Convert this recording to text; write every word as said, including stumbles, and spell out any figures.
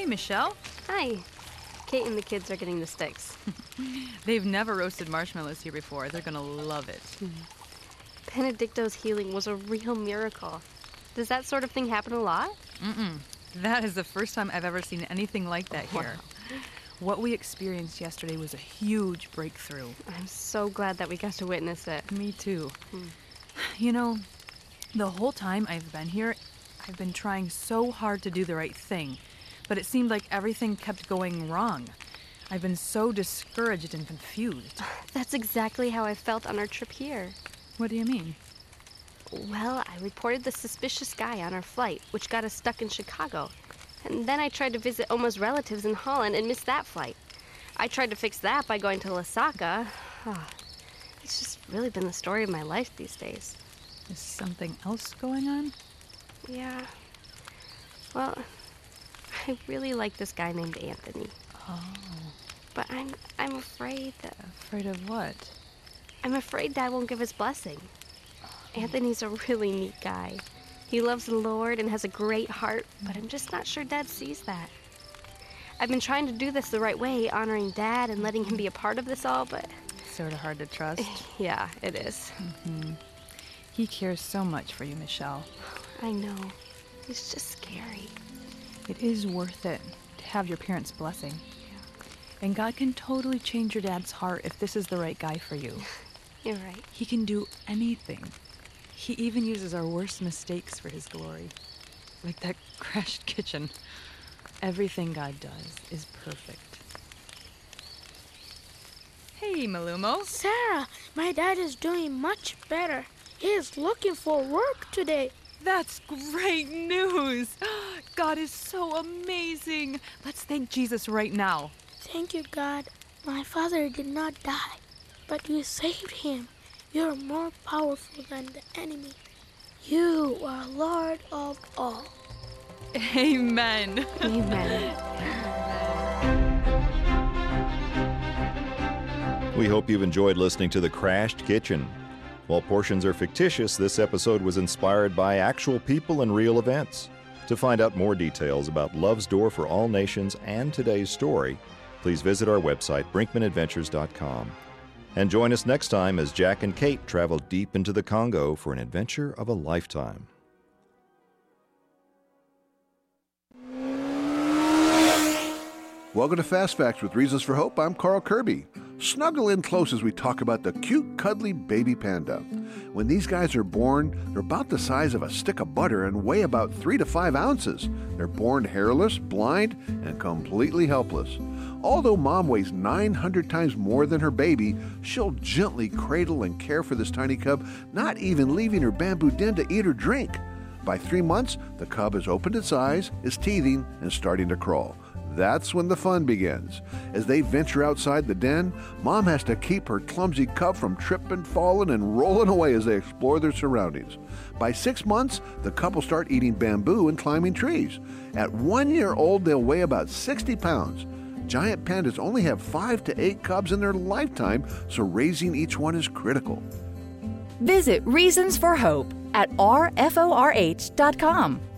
Hey, Michelle. Hi. Kate and the kids are getting the sticks. They've never roasted marshmallows here before. They're gonna love it. Benedicto's healing was a real miracle. Does that sort of thing happen a lot? Mm-mm. That is the first time I've ever seen anything like that here. Wow. What we experienced yesterday was a huge breakthrough. I'm so glad that we got to witness it. Me too. Hmm. You know, the whole time I've been here, I've been trying so hard to do the right thing, but it seemed like everything kept going wrong. I've been so discouraged and confused. That's exactly how I felt on our trip here. What do you mean? Well, I reported the suspicious guy on our flight, which got us stuck in Chicago. And then I tried to visit Oma's relatives in Holland and missed that flight. I tried to fix that by going to Lasaka. Oh, it's just really been the story of my life these days. Is something else going on? Yeah. Well, I really like this guy named Anthony. Oh. But I'm I'm afraid that... Afraid of what? I'm afraid Dad won't give his blessing. Anthony's a really neat guy. He loves the Lord and has a great heart, but I'm just not sure Dad sees that. I've been trying to do this the right way, honoring Dad and letting him be a part of this all, but... Sort of hard to trust. Yeah, it is. Mm-hmm. He cares so much for you, Michelle. I know. He's just scary. It is worth it to have your parents' blessing. Yeah. And God can totally change your dad's heart if this is the right guy for you. You're right. He can do anything. He even uses our worst mistakes for his glory. Like that crashed kitchen. Everything God does is perfect. Hey, Malumo. Sarah, my dad is doing much better. He is looking for work today. That's great news. God is so amazing. Let's thank Jesus right now. Thank you, God. My father did not die, but you saved him. You're more powerful than the enemy. You are Lord of all. Amen. Amen. We hope you've enjoyed listening to The Crashed Kitchen. While portions are fictitious, this episode was inspired by actual people and real events. To find out more details about Love's Door for All Nations and today's story, please visit our website, brinkman adventures dot com. And join us next time as Jack and Kate travel deep into the Congo for an adventure of a lifetime. Welcome to Fast Facts with Reasons for Hope. I'm Carl Kirby. Snuggle in close as we talk about the cute, cuddly baby panda. When these guys are born, they're about the size of a stick of butter and weigh about three to five ounces. They're born hairless, blind, and completely helpless. Although mom weighs nine hundred times more than her baby, she'll gently cradle and care for this tiny cub, not even leaving her bamboo den to eat or drink. By three months, the cub has opened its eyes, is teething, and starting to crawl. That's when the fun begins. As they venture outside the den, Mom has to keep her clumsy cub from tripping, falling, and rolling away as they explore their surroundings. By six months, the couple start eating bamboo and climbing trees. At one year old, they'll weigh about sixty pounds. Giant pandas only have five to eight cubs in their lifetime, so raising each one is critical. Visit Reasons for Hope at r f o r h dot com.